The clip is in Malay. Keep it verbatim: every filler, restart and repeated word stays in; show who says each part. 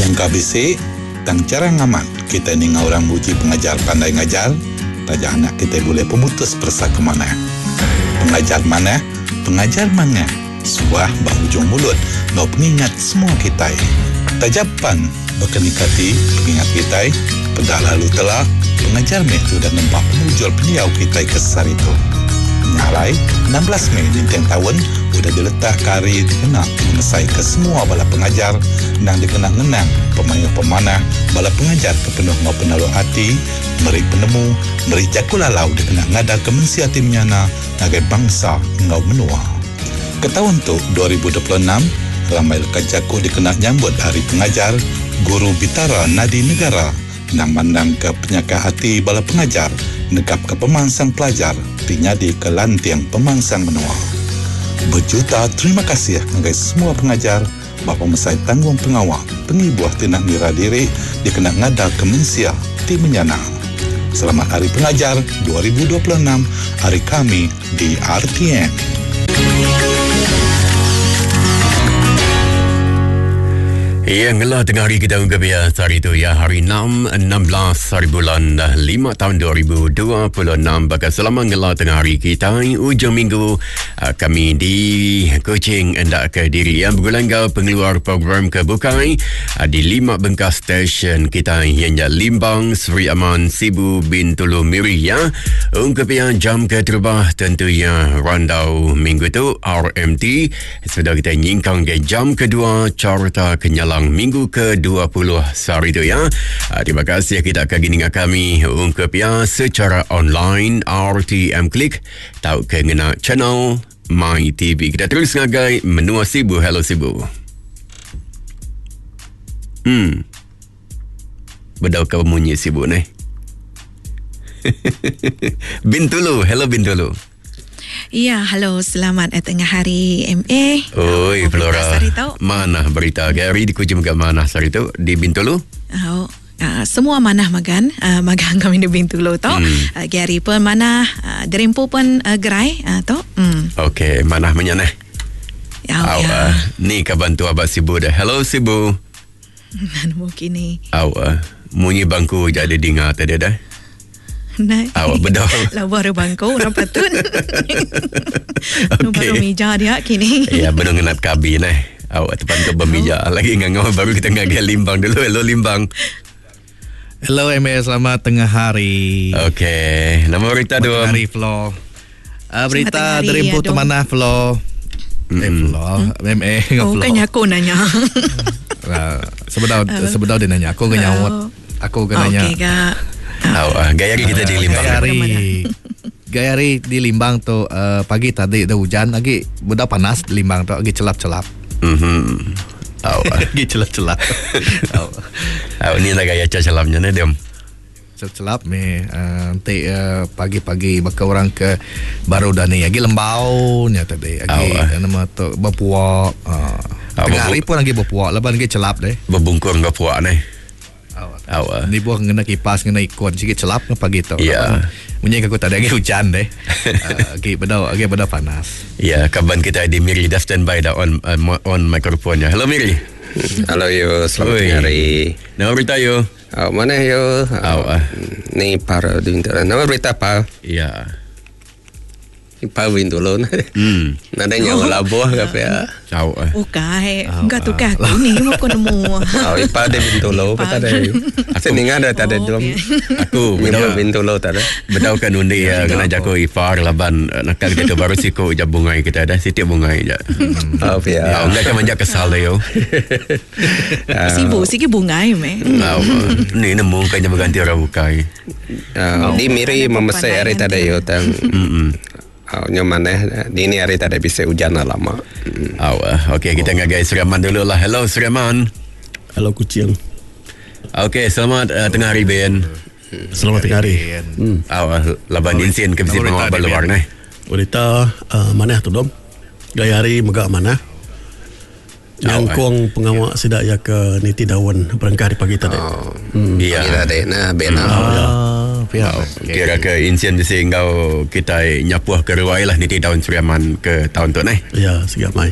Speaker 1: yang kabisik tang cara ngaman kita ni orang muji pengajar pandai ngajar, tajak anak kita boleh pemutus persa ke mana. Pengajar mana? Pengajar mana? Sebuah bahujung mulut, no pengingat semua kita. Tajapan berkenikati pengingat kita, pada lalu telah pengajar Mei sudah nampak penujul peniau kita kesar itu. Nyalai enam belas Mei lintang tahun sudah diletak kari dikenal mengesai ke semua bala pengajar dan dikenal ngenang pemain-pemanah bala pengajar kepenuh mau penaruh hati meri penemu meri jakulalau dikenal ngadar kemensia timnyana nagai bangsa ngau menua. Ke tahun tu dua ribu dua puluh enam ramai lekat jaku dikenal nyambut hari pengajar guru Bitara Nadi Negara nang mandang ke penyakah hati bala pengajar negap ke pemangsang pelajar dinyadi ke lantiang pemangsang menua. Berjuta terima kasih kepada semua pengajar bapa mesai tanggung pengawal pengibuah tindak nira diri dikena ngada kemensia di menyana. Selamat Hari Pengajar dua ribu dua puluh enam, hari kami di R T M.
Speaker 2: Ya, ngelah tengah hari kita ungkap ya hari itu ya hari enam belas hari bulan lima tahun dua ribu dua puluh enam. Bakal selamat ngelah tengah hari kita ujung minggu uh, kami di Kuching hendak ke diri yang bergulanggau pengeluar program kebukai uh, di lima bengkas stesen kita yang ya Limbang, Seri Aman, Sibu, Bintulu, Miri ya. Ungkap ya jam ke terubah tentunya randau minggu tu R M T sudah kita nyingkang ke jam kedua carta kenyalan minggu ke dua puluh hari itu ya. Uh, terima kasih kita akan gini dengan kami ungkap ya secara online R T M Klik tahu ke ngena channel My T V. Kita terus ngagai menua Sibu. Hello Sibu. Hmm. Bedau kau munyi Sibu ni. Bintulu. Hello Bintulu.
Speaker 3: Ya, halo, selamat tengah hari M A.
Speaker 2: Oi, oh, Flora. Mana berita Gary di Kuching ke mana hari itu di Bintulu?
Speaker 3: Oh, uh, semua manah magan, uh, magang kami di Bintulu tau. Hmm. Uh, Gary pun manah, uh, Derimpo pun uh, gerai uh, tau. Hmm.
Speaker 2: Okey, manah menyaneh.
Speaker 3: Ya,
Speaker 2: Aw,
Speaker 3: ya.
Speaker 2: Uh, ni kabantu abah Sibu dah. Hello Sibu.
Speaker 3: Mana mungkin ni?
Speaker 2: Aw, uh, munyi bangku jadi dengar tadi dah.
Speaker 3: Nah,
Speaker 2: awak bedol.
Speaker 3: Lah baru bangku orang patut.
Speaker 2: Okey.
Speaker 3: Baru meja dia kini.
Speaker 2: Ya, benar ngenat kabin eh. Awak tepan tu bermeja. Oh. Lagi ngangau baru kita ngagih Limbang dulu. Hello Limbang.
Speaker 4: Hello M A, selamat tengah hari.
Speaker 2: Okey, nama berita dua.
Speaker 4: Selamat hari Flo. Uh, berita
Speaker 3: hari,
Speaker 4: dari Impu
Speaker 3: ya,
Speaker 4: Temanah Flo. Mm-hmm. Eh Flo, hmm? M A
Speaker 3: Oh, kan aku nanya.
Speaker 4: uh, Sebedau sebedau dia nanya. Aku kenyawat. Aku kena nanya.
Speaker 3: Okey, Kak.
Speaker 2: Oh, uh, gaya kita di Limbang.
Speaker 4: Gaya hari, gaya hari di Limbang tu uh, pagi tadi ada hujan, lagi budak panas di Limbang tu, lagi celap-celap.
Speaker 2: Mhm. Oh,
Speaker 4: lagi celap-celap.
Speaker 2: Oh, oh, ni lah gaya celapnya ni dem.
Speaker 4: Celap me uh, nanti uh, pagi-pagi baka orang ke baru dah ni lagi lembau nya tadi lagi oh, uh. nama tu berpuak. Uh, oh, tengah hari pun lagi berpuak, lepas lagi celap deh.
Speaker 2: Berbungkur dengan puak ni.
Speaker 4: Awak. Ni buah kena kipas kena ikon sikit celap ke pagi tu.
Speaker 2: Ya.
Speaker 4: Bunyi aku tak ada lagi hujan deh. Okey, bedau, okey bedau panas.
Speaker 2: Ya, kaban kita di Miri dah standby dah on uh, on mikrofonnya. Hello Miri.
Speaker 5: Halo yo, selamat Oi. hari.
Speaker 2: Nama berita yo.
Speaker 5: Oh, mana yo?
Speaker 2: Oh, uh.
Speaker 5: Ni para di Nama berita apa?
Speaker 2: Ya.
Speaker 5: Ipa Bintulu na.
Speaker 2: Hmm.
Speaker 5: Nadanya oh. wala buah ka pa.
Speaker 2: Ciao.
Speaker 3: Oh, kai. Enggak tu kah aku ni mau kau nemu.
Speaker 5: Oh, Ipa de Bintulu pa tada. Seninga ada tada dom.
Speaker 2: Aku
Speaker 5: bedau Bintulu tada.
Speaker 2: Bedau kan undi ya kena jago Ifar laban nakal kita baru siko ja bungai kita dah setiap bungai ja.
Speaker 5: Oh, ya.
Speaker 2: Oh, enggak kan manja kesal yo.
Speaker 3: Sibu sikit bungai me.
Speaker 2: Oh, ni nemu kayaknya berganti orang bukai.
Speaker 5: Di Miri memesai hari tada yo tang. Hmm. Oh, nyamaneh di ini hari tak ada bisa hujan lama.
Speaker 2: Oh, okey kita oh. ngagai Suriaman dulu lah. Hello Suriaman.
Speaker 6: Hello Kuching.
Speaker 2: Okey, selamat uh, tengah hari Ben.
Speaker 6: Selamat tengah hari.
Speaker 2: Hmm. Oh, laban insien ke bisi pengawal luar ni.
Speaker 6: Berita uh, mana tu dom? Gaya hari megak mana? Yang kong pengawal sidak ya ke niti daun berangkah di pagi tadi.
Speaker 5: Oh. Hmm. Iya. Pagi tadi nah bena.
Speaker 4: Pihak.
Speaker 2: Oh, okay. Kira ke insiden bisa engkau kita nyapuh ke ruai lah niti tahun Suriaman ke tahun tu ni.
Speaker 6: Ya, siap mai.